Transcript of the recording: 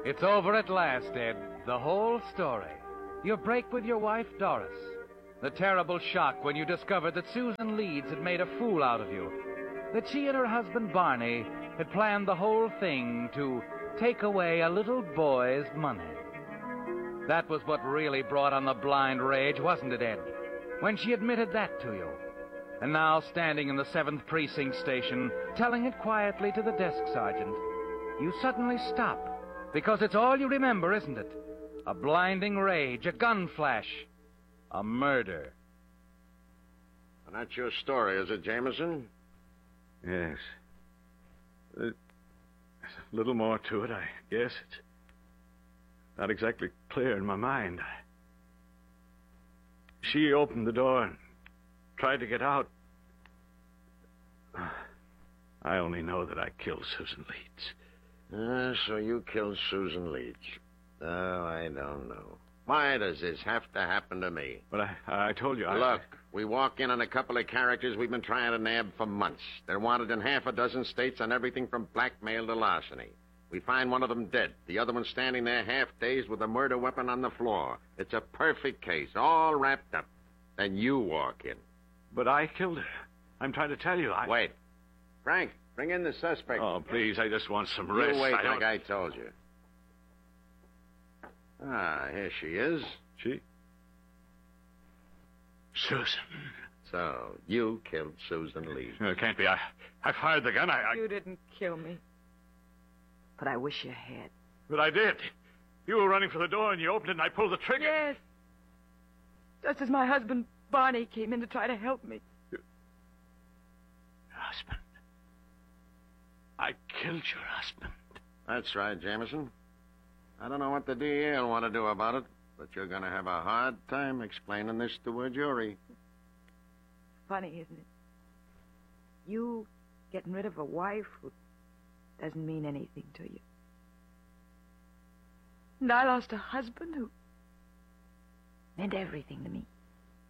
It's over at last, Ed. The whole story. Your break with your wife, Doris. The terrible shock when you discovered that Susan Leeds had made a fool out of you. That she and her husband, Barney, had planned the whole thing to take away a little boy's money. That was what really brought on the blind rage, wasn't it, Ed? When she admitted that to you. And now, standing in the 7th Precinct station, telling it quietly to the desk sergeant, you suddenly stop. Because it's all you remember, isn't it? A blinding rage, a gun flash, a murder. And that's your story, is it, Jameson? Yes. There's a little more to it, I guess. It's not exactly clear in my mind. She opened the door and tried to get out. I only know that I killed Susan Leeds. So you killed Susan Leeds. Oh, I don't know. Why does this have to happen to me? But I told you, Look, we walk in on a couple of characters we've been trying to nab for months. They're wanted in half a dozen states on everything from blackmail to larceny. We find one of them dead. The other one standing there half-dazed with a murder weapon on the floor. It's a perfect case, all wrapped up. Then you walk in. But I killed her. I'm trying to tell you, Wait. Frank, bring in the suspect. Oh, please, I just want some rest. You wait like I told you. Ah, here she is. She? Susan. So, you killed Susan Leeds. No, it can't be. I fired the gun. You didn't kill me. But I wish you had. But I did. You were running for the door and you opened it and I pulled the trigger. Yes. Just as my husband, Barney, came in to try to help me. Your husband. I killed your husband. That's right, Jameson. I don't know what the DA will want to do about it, but you're going to have a hard time explaining this to a jury. Funny, isn't it? You getting rid of a wife who doesn't mean anything to you. And I lost a husband who meant everything to me.